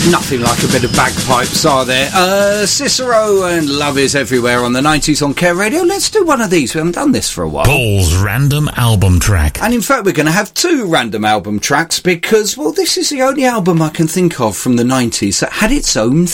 Nothing like a bit of bagpipes, are there? Cicero and Love Is Everywhere on the 90s on Care Radio. Let's do one of these. We haven't done this for a while. Paul's random album track. And in fact, we're going to have 2 random album tracks because, well, this is the only album I can think of from the 90s that had its own